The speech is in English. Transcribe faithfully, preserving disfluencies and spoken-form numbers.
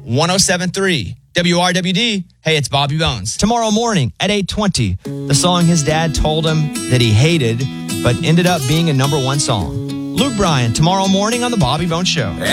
one oh seven point three. W R W D, hey, it's Bobby Bones. Tomorrow morning at eight twenty, the song his dad told him that he hated, but ended up being a number one song. Luke Bryan, tomorrow morning on The Bobby Bones Show.